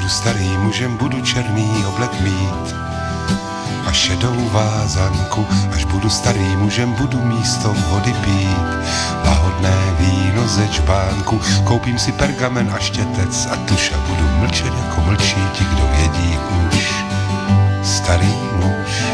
budu starý mužem, budu černý oblek mít a šedou vázanku. Až budu starý mužem, budu místo vody pít lahodné víno ze čbánku. Koupím si pergamen a štětec a tuš a budu mlčet jako mlčí ti, kdo vědí už. Starý muž.